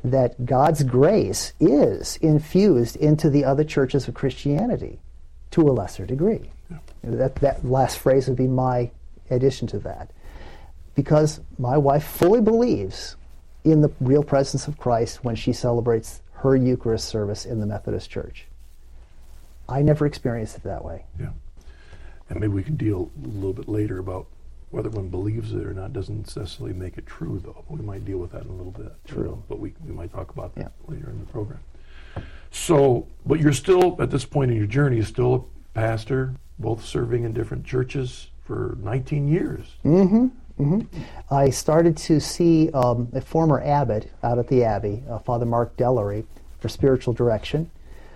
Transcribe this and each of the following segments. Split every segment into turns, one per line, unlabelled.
that God's grace is infused into the other churches of Christianity to a lesser degree. Yeah. That last phrase would be my addition to that. Because my wife fully believes in the real presence of Christ when she celebrates her Eucharist service in the Methodist Church. I never experienced it that way.
Yeah. And maybe we can deal a little bit later about whether one believes it or not doesn't necessarily make it true, though. We might deal with that in a little bit.
True.
But we might talk about that later in the program. So, but you're still, at this point in your journey, you're still a pastor, both serving in different churches for 19 years.
Mm-hmm. Mm-hmm. I started to see a former abbot out at the Abbey, Father Mark Dellery, for spiritual direction.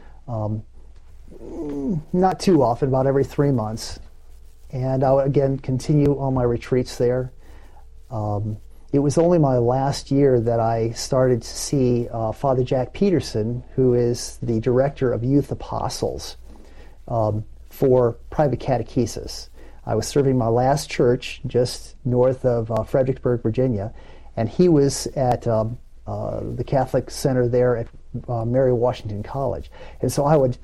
Not too often, about every 3 months. And I would again continue on my retreats there. It was only my last year that I started to see Father Jack Peterson, who is the director of Youth Apostles, for private catechesis. I was serving my last church just north of Fredericksburg, Virginia, and he was at the Catholic Center there at Mary Washington College. And so I would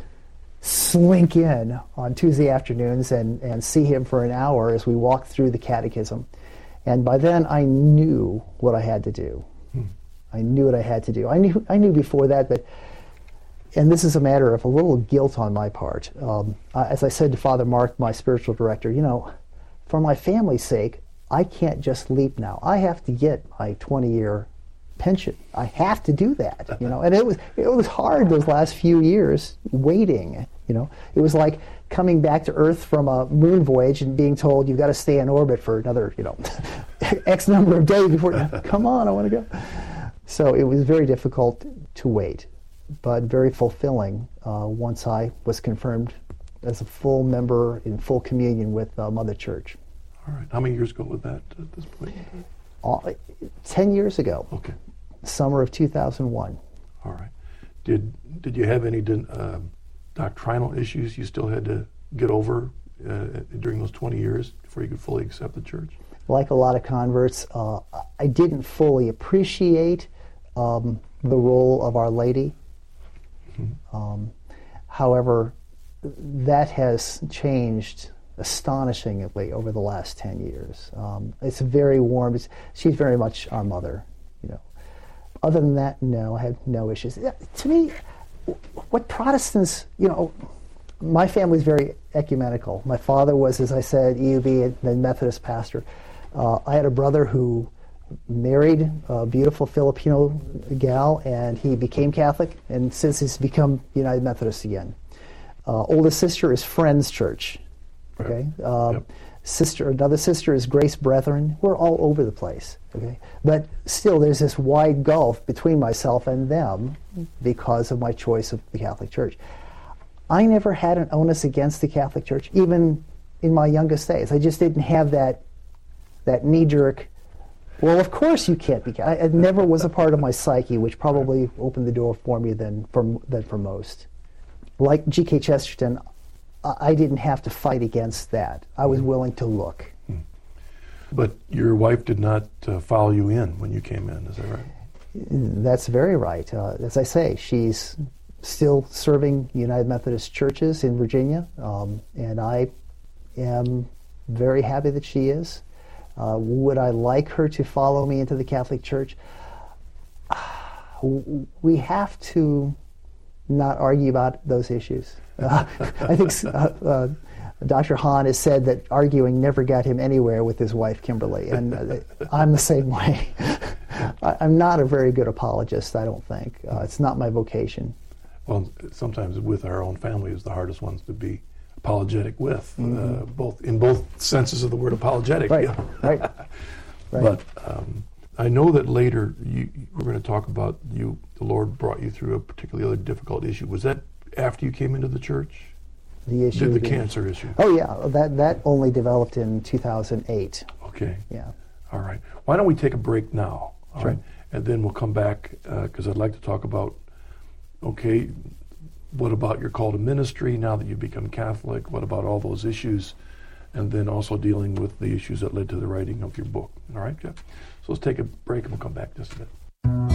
slink in on Tuesday afternoons and see him for an hour as we walked through the catechism. And by then I knew what I had to do. I knew what I had to do. I knew before that, but, and this is a matter of a little guilt on my part. As I said to Father Mark, my spiritual director, for my family's sake, I can't just leap now. I have to get my 20-year pension. I have to do that, And it was hard those last few years waiting. It was like coming back to Earth from a moon voyage and being told you've got to stay in orbit for another, X number of days before. Come on, I want to go. So it was very difficult to wait, but very fulfilling once I was confirmed as a full member in full communion with Mother Church.
All right. How many years ago was that at this point?
10 years ago.
Okay.
Summer of 2001.
All right. Did you have any doctrinal issues you still had to get over during those 20 years before you could fully accept the church?
Like a lot of converts, I didn't fully appreciate the role of Our Lady. Mm-hmm. However, that has changed astonishingly over the last 10 years. It's very warm. She's very much our mother. Other than that, no, I had no issues. To me, what Protestants, my family is very ecumenical. My father was, as I said, EUB and then Methodist pastor. I had a brother who married a beautiful Filipino gal, and he became Catholic, and since he's become United Methodist again. Oldest sister is Friends Church. Okay,
Yep.
Another sister is Grace Brethren. We're all over the place. Okay, but still, there's this wide gulf between myself and them because of my choice of the Catholic Church. I never had an onus against the Catholic Church, even in my youngest days. I just didn't have that knee-jerk. Well, of course you can't be. It never was a part of my psyche, which probably opened the door for me than for most. Like G.K. Chesterton, I didn't have to fight against that. I was willing to look.
But your wife did not follow you in when you came in, is that right?
That's very right. As I say, she's still serving United Methodist churches in Virginia, and I am very happy that she is. Would I like her to follow me into the Catholic Church? We have to not argue about those issues. I think Dr. Hahn has said that arguing never got him anywhere with his wife, Kimberly, and I'm the same way. I'm not a very good apologist, I don't think. It's not my vocation.
Well, sometimes with our own family is the hardest ones to be apologetic with, in both senses of the word apologetic.
Right, right.
But I know that later we're going to talk about the Lord brought you through a particularly difficult issue. Was that after you came into the church?
The issue,
the cancer issue.
Oh yeah, that only developed in 2008.
Okay.
Yeah.
All right. Why don't we take a break now? All
Sure.
right, and then we'll come back because I'd like to talk about. Okay, what about your call to ministry now that you've become Catholic? What about all those issues? And then also dealing with the issues that led to the writing of your book. All right, Jeff? So let's take a break and we'll come back just a bit.